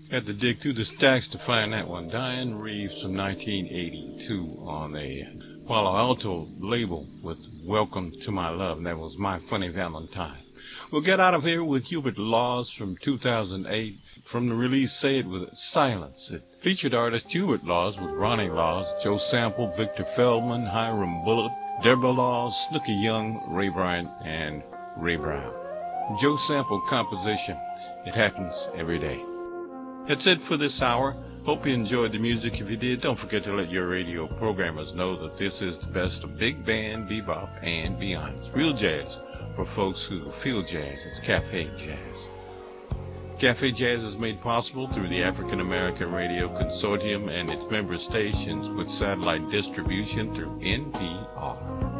Had to dig through the stacks to find that one. Diane Reeves from 1982 on a Palo Alto label with Welcome to My Love. And that was My Funny Valentine. We'll get out of here with Hubert Laws from 2008. From the release Say It With Silence. It featured artist Hubert Laws with Ronnie Laws, Joe Sample, Victor Feldman, Hiram Bullitt, Deborah Laws, Snooky Young, Ray Bryant, and Ray Brown. Joe Sample composition. It happens every day. That's it for this hour. Hope you enjoyed the music. If you did, don't forget to let your radio programmers know that this is the best of big band, bebop, and beyond. It's real jazz for folks who feel jazz. It's Cafe Jazz. Cafe Jazz is made possible through the African American Radio Consortium and its member stations with satellite distribution through NPR.